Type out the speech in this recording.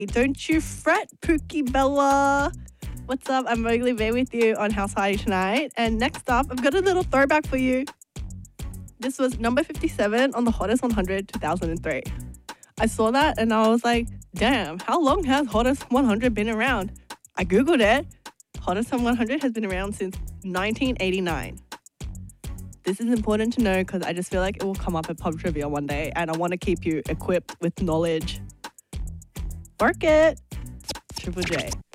Don't you fret, Pookie Bella. What's up? I'm Mowgli Bay with you on House Party tonight. And next up, I've got a little throwback for you. This was number 57 on the Hottest 100 2003. I saw that and I was like, damn, how long has Hottest 100 been around? I Googled it. Hottest 100 has been around since 1989. This is important to know because I just feel like it will come up at pub trivia one day and I want to keep you equipped with knowledge. Work it. Triple J.